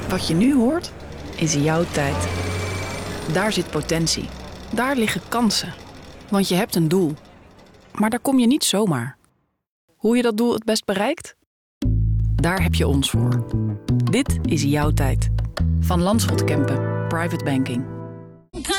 Wat je nu hoort, is jouw tijd. Daar zit potentie. Daar liggen kansen. Want je hebt een doel. Maar daar kom je niet zomaar. Hoe je dat doel het best bereikt? Daar heb je ons voor. Dit is jouw tijd. Van Lanschot Kempen, Private Banking.